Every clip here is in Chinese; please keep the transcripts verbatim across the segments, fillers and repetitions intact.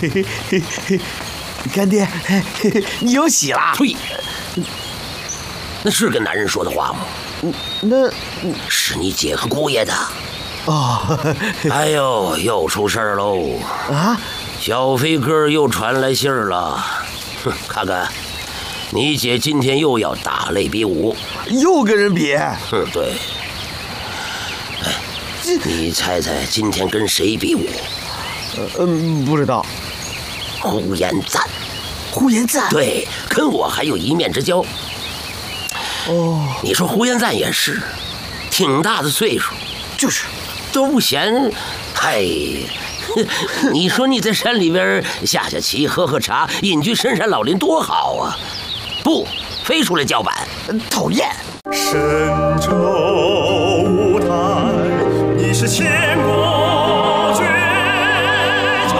嘿嘿嘿嘿，干爹，嘿嘿，你有喜啦？ 呸！那是跟男人说的话吗？ 那是你姐和姑爷的。 哦， 哎呦，又出事儿喽！ 啊， 小飞哥又传来信儿了。哼，看看，你姐今天又要打擂比武， 又跟人比？ 哼，对。哎，你猜猜今天跟谁比武？ 呃嗯，不知道。 呼延赞。 呼延赞？ 对，跟我还有一面之交。 哦， 你说呼延赞也是，挺大的岁数， 就是都不嫌。嗨，你说你在山里边下下棋、喝喝茶、隐居深山老林多好啊！不，非出来叫板， 讨厌。 神州舞台，你是千古绝唱。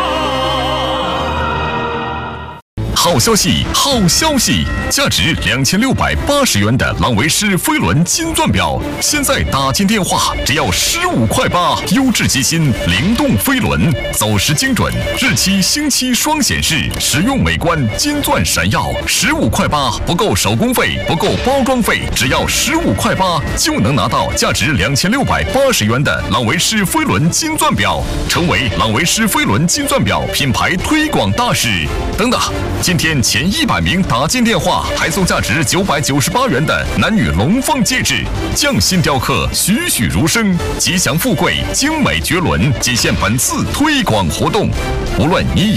好消息，好消息！价值两千六百八十元的朗维诗飞轮金钻表，现在打进电话只要十五块八，优质机芯，灵动飞轮，走时精准，日期星期双显示，实用美观，金钻闪耀，十五块八，不够手工费，不够包装费，只要十五块八就能拿到价值两千六百八十元的朗维诗飞轮金钻表，成为朗维诗飞轮金钻表品牌推广大使。等等，今天前一百名打进电话，还送价值九百九十八元的男女龙凤戒指，匠心雕刻，栩栩如生，吉祥富贵，精美绝伦，仅限本次推广活动。无论你